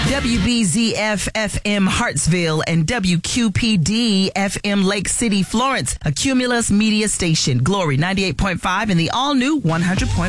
WBZF-FM Hartsville and WQPD-FM Lake City, Florence. A Cumulus media station. Glory 98.5 and the all-new 100.1.